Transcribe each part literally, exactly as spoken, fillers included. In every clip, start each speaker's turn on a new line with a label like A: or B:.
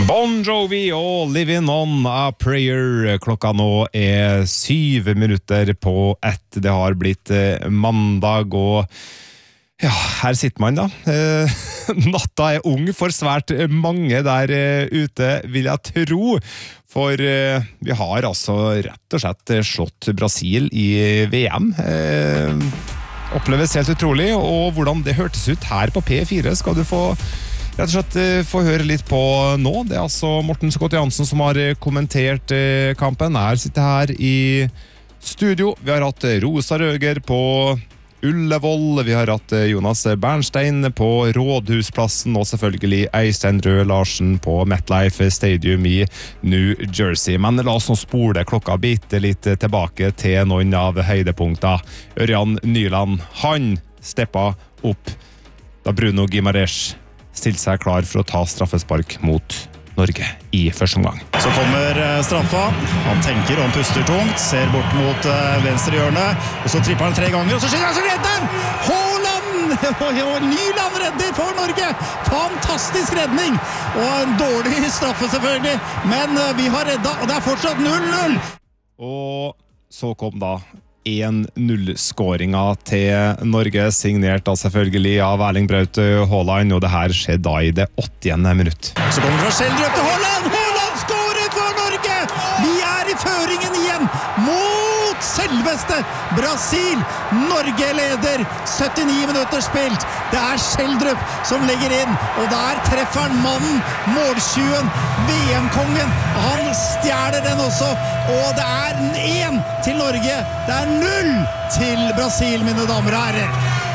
A: Bon Jovi og Living on a Prayer. Klokka nå er syv minutter på ett. Det har blitt eh, mandag, og ja, her sitter man da. Eh, natta er ung for svært mange der eh, ute, vil jeg tro. For eh, vi har altså rett og slett slått Brasil i V M. Eh, oppleves helt utrolig, og hvordan det hørtes ut her på P fire skal du få rett og slett få høre litt på nå. Det er altså Morten Scott Jansen som har kommentert kampen. Jeg sitter her i studio. Vi har hatt Rosa Røger på Ullevål. Vi har hatt Jonas Bernstein på Rådhusplassen, og selvfølgelig Øystein Røe Larsen på MetLife Stadium i New Jersey. Men la oss nå spole klokka bitte litt tilbake til noen av høydepunkter. Ørjan Nyland, han steppa opp da Bruno Guimaraes stilte seg klar for å ta straffespark mot Norge i første omgang.
B: Så kommer straffa. Han tenker og puster tungt, ser bort mot venstre hjørne, og så tripper han tre ganger, og så skyter han, så redder han! Haaland! Nyland redder for Norge! Fantastisk redning! Og en dårlig straffe selvfølgelig, men vi har redda, og det er fortsatt null null!
A: Og så kom da en null-skåringa til Norge, signert da selvfølgelig av Erling Braut Haaland, og det her skjedde da i det åttiende minutt.
B: Så kommer det fra Schjelderup til Haaland! Haaland skåret for Norge! Vi er i føringen igjen mot selveste Brasil. Norge leder, syttini minutter spilt. Det er Schjelderup som legger inn, og der treffer han mannen, måltjuven, V M-kongen. Han stjeler den også, og det er én til Norge. Det er null til Brasil, mine damer og herrer.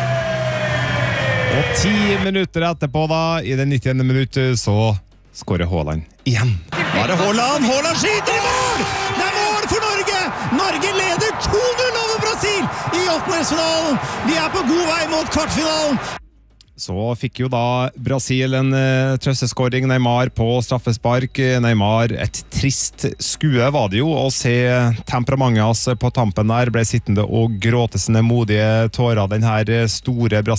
A: Og ti minutter etterpå da, i det nittiende minuttet, så skårer Haaland igjen.
B: Da er det Haaland, Haaland skyter i mål! Det er mål for Norge! Norge leder to null over Brasil i åttendedelsfinalen. Vi er på god vei mot kvartfinalen.
A: Så fikk jo da Brasil en uh, trøsteskåring, Neymar på straffespark. Neymar, et trist skue var det jo å se temperamentet hans på tampen der, ble sittende og gråte sine modige tårer. Den her store Brasil